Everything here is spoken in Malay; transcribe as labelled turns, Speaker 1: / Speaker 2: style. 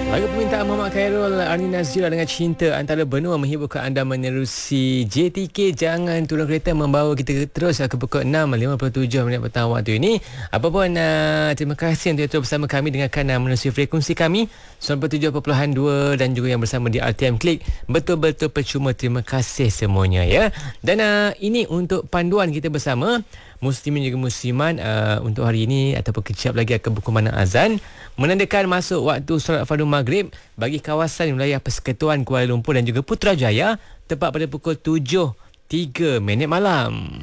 Speaker 1: Lagu permintaan Muhammad Khairul Arni Nazira dengan Cinta Antara Benua menghiburkan anda menerusi JTK. Jangan turun kereta, membawa kita terus ke pukul 6.57 minit petang waktu ini. Apa pun terima kasih untuk terus bersama kami, dengarkan menerusi frekuensi kami 97.2 dan juga yang bersama di RTM Klik. Betul-betul percuma, terima kasih semuanya ya. Dan ini untuk panduan kita bersama Muslimin juga Musliman untuk hari ini ataupun kejap lagi akan berkumandang azan menandakan masuk waktu solat fardu maghrib bagi kawasan wilayah Persekutuan Kuala Lumpur dan juga Putrajaya tepat pada pukul 7.03 malam.